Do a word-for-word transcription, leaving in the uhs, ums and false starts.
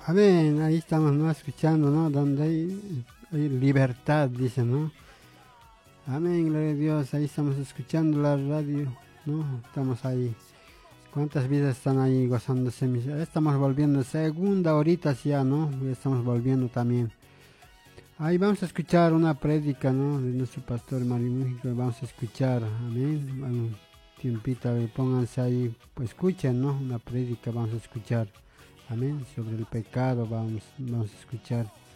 Amén, ahí estamos, ¿no? Escuchando, ¿no? Donde hay, hay libertad, dice, ¿no? Amén, gloria a Dios, ahí estamos escuchando la radio, ¿no? Estamos ahí. ¿Cuántas vidas están ahí gozándose? Estamos volviendo, segunda horita ya, ¿no? Estamos volviendo también. Ahí vamos a escuchar una prédica, ¿no? De nuestro pastor Mario Mújica, vamos a escuchar, amén. Un tiempito, pónganse ahí, pues escuchen, ¿no? Una prédica vamos a escuchar, amén. Sobre el pecado vamos, vamos a escuchar.